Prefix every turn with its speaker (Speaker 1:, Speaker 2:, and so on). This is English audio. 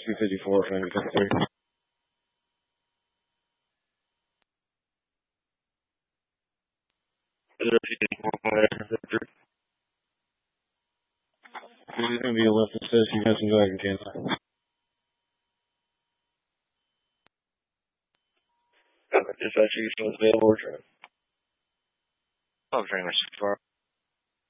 Speaker 1: 254, Frank 53. He's going to be a left that says he has some driving cancel. Dispatch, you can available return.
Speaker 2: Oh, very much.